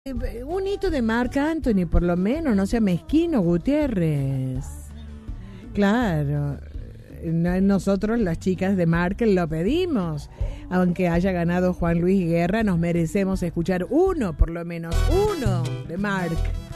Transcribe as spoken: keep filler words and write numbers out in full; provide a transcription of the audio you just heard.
Un hito de Marc Anthony, por lo menos, no sea mezquino, Gutiérrez. Claro, nosotros las chicas de Marc lo pedimos. Aunque haya ganado Juan Luis Guerra, nos merecemos escuchar uno, por lo menos uno, de Marc.